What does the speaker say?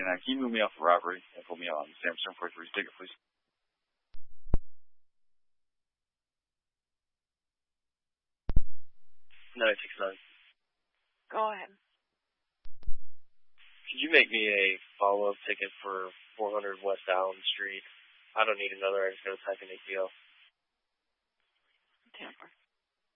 89. Can you move me off for robbery and put me on Sam 743's ticket, please? No, 69. Go ahead. Could you make me a follow-up ticket for 400 West Allen Street? I don't need another. I just got to type in ATL. Tampa.